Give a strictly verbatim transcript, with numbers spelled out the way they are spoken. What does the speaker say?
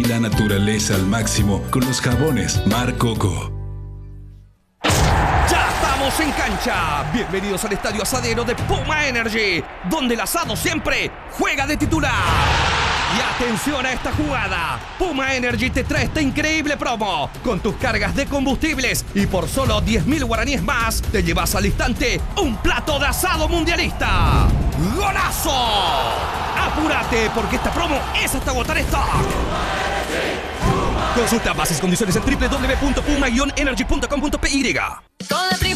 y la naturaleza al máximo con los jabones Mar Coco. ¡Ya estamos en cancha! Bienvenidos al Estadio Asadero de Puma Energy, donde el asado siempre juega de titular. Y atención a esta jugada. Puma Energy te trae esta increíble promo. Con tus cargas de combustibles y por solo diez mil guaraníes más, te llevas al instante un plato de asado mundialista. ¡Golazo! ¡Apúrate, porque esta promo es hasta agotar stock! Consulta bases y condiciones en doble u doble u doble u punto puma energy punto com punto p y.